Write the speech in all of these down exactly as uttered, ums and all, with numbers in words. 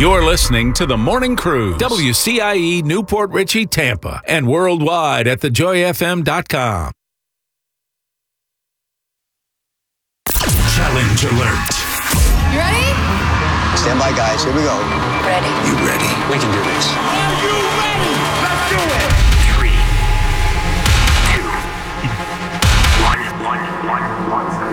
You're listening to The Morning Cruise, W C I E Newport Richey, Tampa, and worldwide at the joy f m dot com. Challenge alert. You ready? Stand by, guys. Here we go. Ready. You ready? We can do this. Are you ready? Let's do it. Three, two, one, one, one,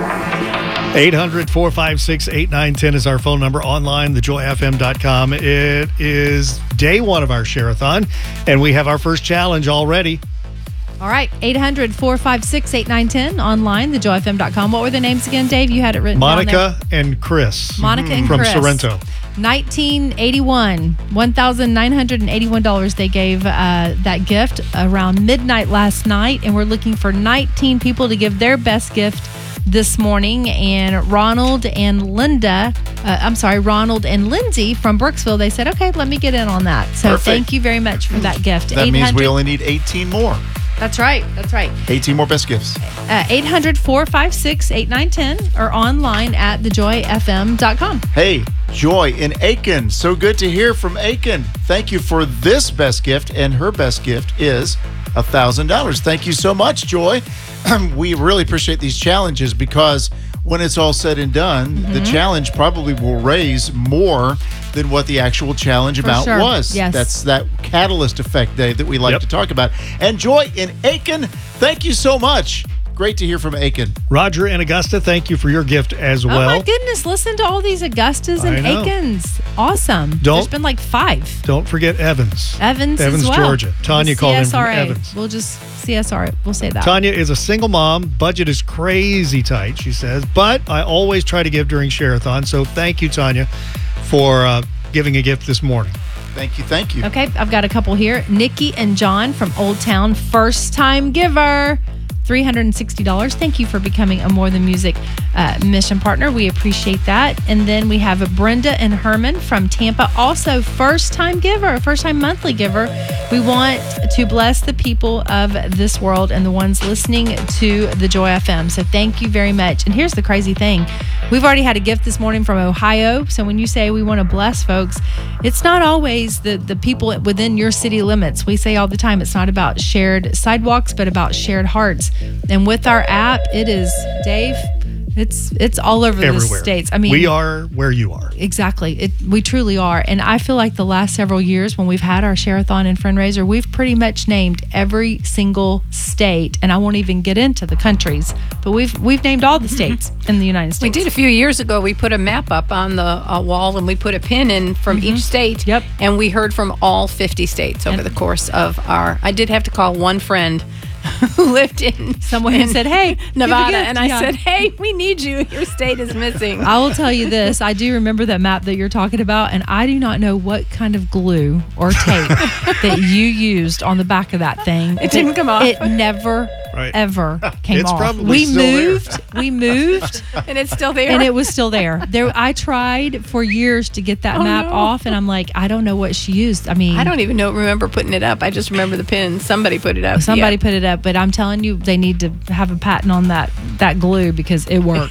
one. eight hundred, four five six, eight nine one zero is our phone number. Online, the joy f m dot com. It is day one of our share-a-thon, and we have our first challenge already. All right. eight hundred, four five six, eight nine one zero. Online, the joy f m dot com. What were the names again, Dave? You had it written down there. Monica and Chris. Monica and from Chris. Sorrento. nineteen eighty-one, one thousand nine hundred eighty-one dollars they gave uh, that gift around midnight last night, and we're looking for nineteen people to give their best gift this morning. And Ronald and Linda, uh, I'm sorry, Ronald and Lindsay from Brooksville, they said, okay, let me get in on that. So Perfect. Thank you very much for that gift. That means we only need eighteen more. That's right. That's right. eighteen more best gifts. Uh, eight hundred, four five six, eight nine one zero or online at the joy f m dot com. Hey, Joy in Aiken. So good to hear from Aiken. Thank you for this best gift, and her best gift is one thousand dollars. Thank you so much, Joy. We really appreciate these challenges because when it's all said and done, mm-hmm. the challenge probably will raise more than what the actual challenge For amount sure. was. Yes. That's that catalyst effect, Dave, that we like Yep. to talk about. And Joy in Aiken, thank you so much. Great to hear from Aiken. Roger and Augusta, thank you for your gift as Oh well. my goodness, listen to all these Augustas and I know. Aikens. Awesome. Don't- There's been like five. Don't forget Evans. Evans, Evans, as well. Georgia. Tanya The called in C S from R A. Evans. We'll just C S R it. We'll say that. Tanya is a single mom. Budget is crazy tight, she says, but I always try to give during share-a-thon. So thank you, Tanya, for uh, giving a gift this morning. Thank you, thank you. Okay, I've got a couple here. Nikki and John from Old Town, first time giver. three hundred sixty dollars. Thank you for becoming a More Than Music uh, mission partner. We appreciate that. And then we have Brenda and Herman from Tampa, also first time giver, first time monthly giver. We want to bless the people of this world and the ones listening to the Joy F M. So thank you very much. And here's the crazy thing. We've already had a gift this morning from Ohio. So when you say we want to bless folks, it's not always the, the people within your city limits. We say all the time, it's not about shared sidewalks, but about shared hearts. And with our app, it is, Dave, it's it's all over Everywhere. the states. I mean, we are where you are. Exactly. It, we truly are. And I feel like the last several years when we've had our Share-a-thon and fundraiser, we've pretty much named every single state. And I won't even get into the countries, but we've we've named all the states in the United We States. did a few years ago. We put a map up on the uh, wall and we put a pin in from each state. Yep. And we heard from all fifty states over And- the course of our. I did have to call one friend who lived in Someone who in said, hey, give a Nevada, gift. and I Yeah. said, hey, we need you. Your state is missing. I will tell you this. I do remember that map that you're talking about, and I do not know what kind of glue or tape that you used on the back of that thing. It didn't come off. It never, Right. ever came It's off. probably we still there. moved. We moved. And it's still there. And it was still there. There, I tried for years to get that Oh, map no. off, and I'm like, I don't know what she used. I mean, I don't even know. Remember putting it up. I just remember the pin. Somebody put it up. somebody Yeah. put it up, but I'm telling you, they need to have a patent on that that glue because it worked.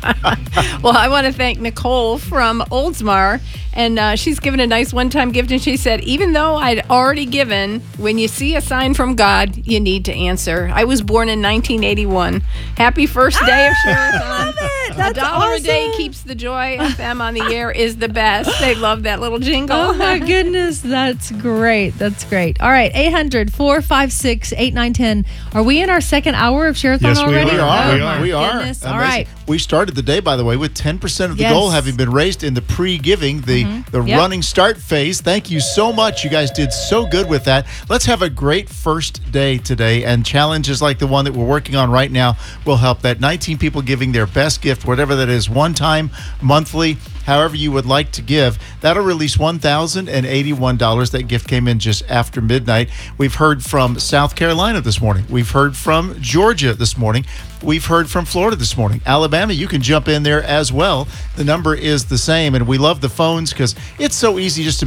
Well, I want to thank Nicole from Oldsmar, and uh, she's given a nice one-time gift, and she said, even though I'd already given, when you see a sign from God, you need to answer. I was born in nineteen eighty-one. Happy first day of Share-a-thon. That's a dollar a day awesome. keeps the Joy F M on the air is the best. They love that little jingle. Oh my goodness, that's great. That's great. All right, eight hundred, four five six, eight nine one zero. Are we in our second hour of Share-a-thon Yes, we already? We are. are. Oh, We my are. We are. goodness. All Amazing. right. We started the day, by the way, with ten percent of the Yes. goal having been raised in the pre-giving, the, the Yep. running start phase. Thank you so much. You guys did so good with that. Let's have a great first day today, and challenges like the one that we're working on right now will help that. nineteen people giving their best gift, whatever that is, one time, monthly, however you would like to give. That'll release one thousand eighty-one dollars. That gift came in just after midnight. We've heard from South Carolina this morning. We've heard from Georgia this morning. We've heard from Florida this morning. Alabama, you can jump in there as well. The number is the same, and we love the phones because it's so easy just to